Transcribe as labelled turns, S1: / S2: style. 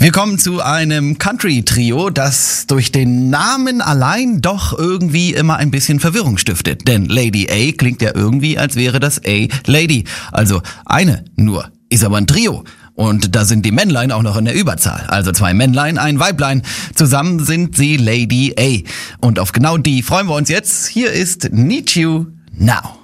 S1: Wir kommen zu einem Country-Trio, das durch den Namen allein doch irgendwie immer ein bisschen Verwirrung stiftet. Denn Lady A klingt ja irgendwie, als wäre das A Lady. Also eine nur, ist aber ein Trio. Und da sind die Männlein auch noch in der Überzahl. Also 2 Männlein, ein Weiblein. Zusammen sind sie Lady A. Und auf genau die freuen wir uns jetzt. Hier ist Need You Now.